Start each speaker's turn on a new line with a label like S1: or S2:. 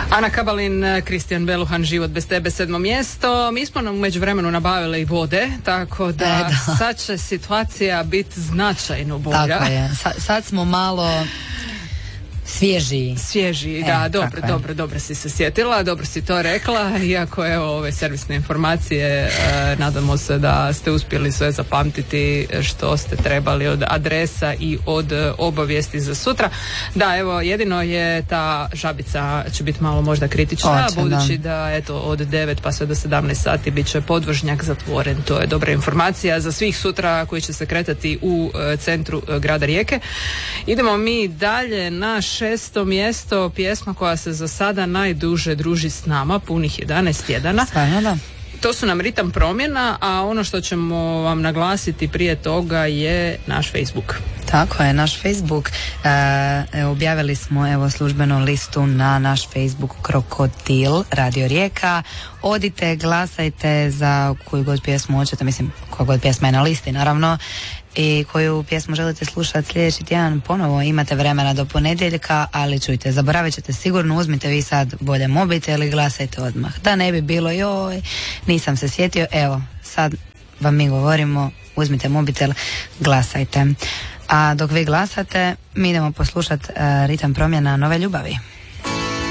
S1: Ana Kabalin, Kristijan Beluhan, Život bez tebe, 7. mjesto. Mi smo u međuvremenu nabavili i vode, tako da sad će situacija biti značajno bolja.
S2: Tako je, sad smo malo svježiji,
S1: da, dobro si se sjetila, dobro si to rekla, iako evo ove servisne informacije, nadamo se da ste uspjeli sve zapamtiti što ste trebali od adresa i od obavijesti za sutra. Da, evo, jedino je ta Žabica će biti malo možda kritična, budući da eto od 9 pa sve do 17 sati bit će podvožnjak zatvoren, to je dobra informacija za svih sutra koji će se kretati u centru grada Rijeke. Idemo mi dalje na 6. mjesto, pjesma koja se za sada najduže druži s nama, punih 11 tjedana.
S2: Stvarno da.
S1: To su nam Ritam promjena, a ono što ćemo vam naglasiti prije toga je naš Facebook.
S2: Tako je, naš Facebook. Objavili smo evo službenu listu na naš Facebook Krokodil Radio Rijeka. Odite, glasajte za koju god pjesmu hoćete, mislim koja god pjesma je na listi naravno, i koju pjesmu želite slušati sljedeći tjedan. Ponovo imate vremena do ponedjeljka, ali čujte, zaboravit ćete sigurno, uzmite vi sad bolje mobitel i glasajte odmah. Da ne bi bilo joj, nisam se sjetio, evo sad vam mi govorimo, uzmite mobitel, glasajte. A dok vi glasate, mi idemo poslušati Ritam promjena Nove ljubavi.